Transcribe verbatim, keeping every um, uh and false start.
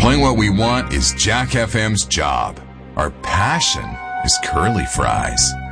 Playing what we want is Jack F M's job. Our passion is curly fries.